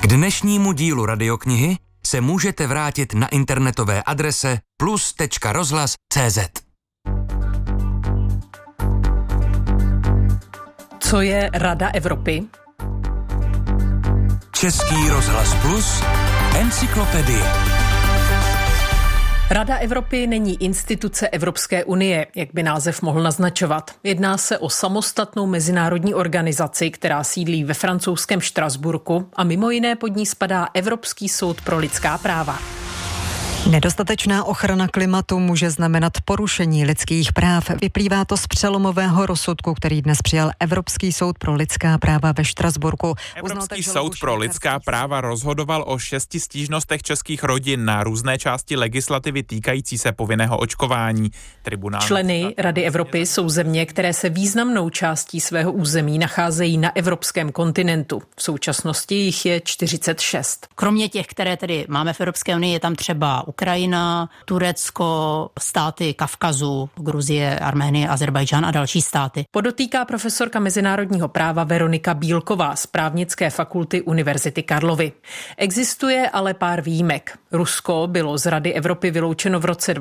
K dnešnímu dílu Radioknihy se můžete vrátit na internetové adrese plus.rozhlas.cz. Co je Rada Evropy? Český rozhlas Plus, encyklopedie. Rada Evropy není instituce Evropské unie, jak by název mohl naznačovat. Jedná se o samostatnou mezinárodní organizaci, která sídlí ve francouzském Štrasburku a mimo jiné pod ní spadá Evropský soud pro lidská práva. Nedostatečná ochrana klimatu může znamenat porušení lidských práv. Vyplývá to z přelomového rozsudku, který dnes přijal Evropský soud pro lidská práva ve Štrasburku. Evropský soud pro lidská práva rozhodoval o 6 stížnostech českých rodin na různé části legislativy týkající se povinného očkování. Členy Rady Evropy jsou země, které se významnou částí svého území nacházejí na evropském kontinentu. V současnosti jich je 46. Kromě těch, které tedy máme v Evropské unii, je tam třeba Ukrajina, Turecko, státy Kavkazu, Gruzie, Arménie, Azerbajdžán a další státy. Podotýká profesorka mezinárodního práva Veronika Bílková z právnické fakulty Univerzity Karlovy. Existuje ale pár výjimek. Rusko bylo z Rady Evropy vyloučeno v roce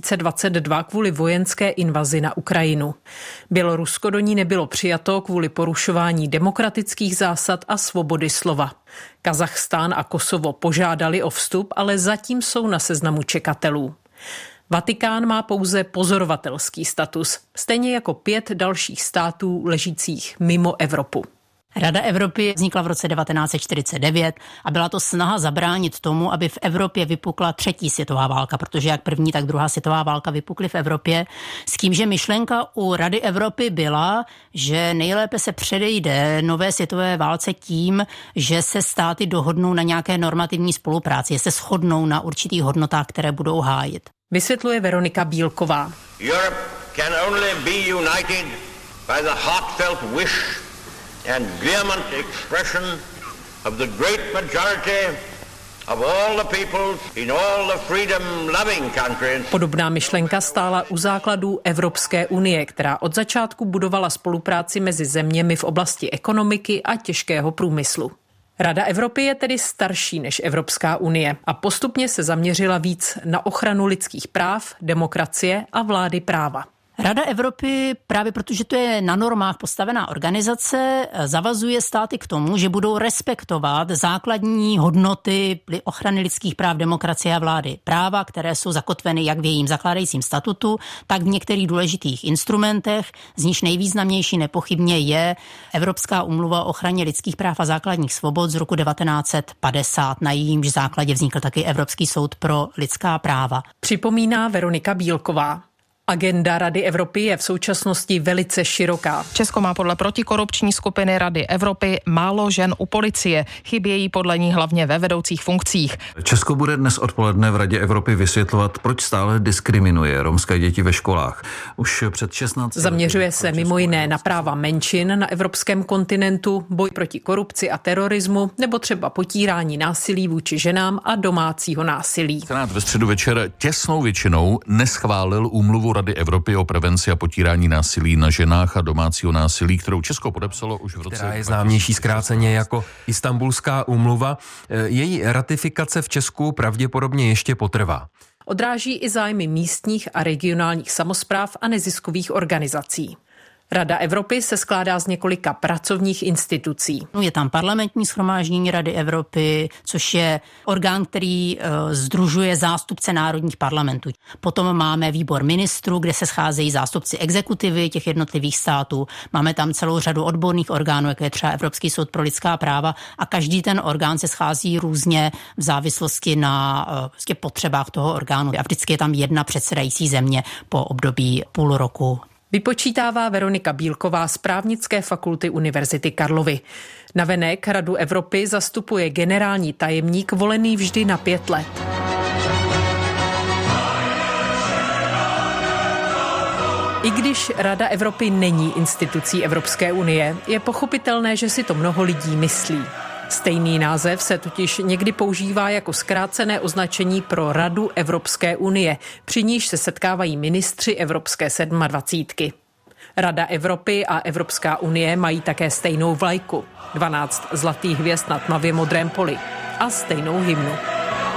2022 kvůli vojenské invazi na Ukrajinu. Bělorusko do ní nebylo přijato kvůli porušování demokratických zásad a svobody slova. Kazachstán a Kosovo požádali o vstup, ale zatím jsou na seznamu čekatelů. Vatikán má pouze pozorovatelský status, stejně jako 5 dalších států ležících mimo Evropu. Rada Evropy vznikla v roce 1949 a byla to snaha zabránit tomu, aby v Evropě vypukla 3. světová válka, protože jak první, tak druhá světová válka vypukly v Evropě. S tím, že myšlenka u Rady Evropy byla, že nejlépe se předejde nové světové válce tím, že se státy dohodnou na nějaké normativní spolupráci, že se shodnou na určitých hodnotách, které budou hájit. Vysvětluje Veronika Bílková. Europe can only be united by the heartfelt wish and vehement expression of the great majority of all the peoples in all the freedom-loving countries. Podobná myšlenka stála u základů Evropské unie, která od začátku budovala spolupráci mezi zeměmi v oblasti ekonomiky a těžkého průmyslu. Rada Evropy je tedy starší než Evropská unie a postupně se zaměřila víc na ochranu lidských práv, demokracie a vlády práva. Rada Evropy, právě protože to je na normách postavená organizace, zavazuje státy k tomu, že budou respektovat základní hodnoty ochrany lidských práv, demokracie a vlády práva, které jsou zakotveny jak v jejím zakládajícím statutu, tak v některých důležitých instrumentech, z níž nejvýznamnější nepochybně je Evropská úmluva o ochraně lidských práv a základních svobod z roku 1950. Na jejímž základě vznikl taky Evropský soud pro lidská práva. Připomíná Veronika Bílková. Agenda Rady Evropy je v současnosti velice široká. Česko má podle protikorupční skupiny Rady Evropy málo žen u policie. Chybějí podle ní hlavně ve vedoucích funkcích. Česko bude dnes odpoledne v Radě Evropy vysvětlovat, proč stále diskriminuje romské děti ve školách. Už před 16 Zaměřuje se mimo jiné na práva menšin na evropském kontinentu, boj proti korupci a terorismu nebo třeba potírání násilí vůči ženám a domácího násilí. Senát ve středu večer těsnou většinou neschválil úmluvu Rady Evropy o prevenci a potírání násilí na ženách a domácího násilí, kterou Česko podepsalo už v roce... Která je známější zkráceně jako Istanbulská úmluva. Její ratifikace v Česku pravděpodobně ještě potrvá. Odráží i zájmy místních a regionálních samospráv a neziskových organizací. Rada Evropy se skládá z několika pracovních institucí. Je tam parlamentní shromáždění Rady Evropy, což je orgán, který sdružuje zástupce národních parlamentů. Potom máme výbor ministrů, kde se scházejí zástupci exekutivy těch jednotlivých států. Máme tam celou řadu odborných orgánů, jako je třeba Evropský soud pro lidská práva, a každý ten orgán se schází různě v závislosti na potřebách toho orgánu. A vždycky je tam jedna předsedající země po období půl roku. Vypočítává Veronika Bílková z právnické fakulty Univerzity Karlovy. Navenek Radu Evropy zastupuje generální tajemník volený vždy na 5 let. I když Rada Evropy není institucí Evropské unie, je pochopitelné, že si to mnoho lidí myslí. Stejný název se totiž někdy používá jako zkrácené označení pro Radu Evropské unie, při níž se setkávají ministři Evropské 27. Rada Evropy a Evropská unie mají také stejnou vlajku. 12 zlatých hvězd na tmavě modrém poli. a stejnou hymnu.